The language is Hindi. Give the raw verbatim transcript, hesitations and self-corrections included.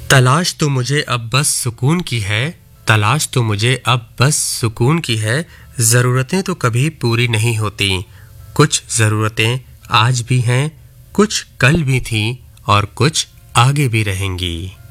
तलाश तो मुझे अब बस सुकून की है, तलाश तो मुझे अब बस सुकून की है। ज़रूरतें तो कभी पूरी नहीं होती, कुछ ज़रूरतें आज भी हैं, कुछ कल भी थीं और कुछ आगे भी रहेंगी।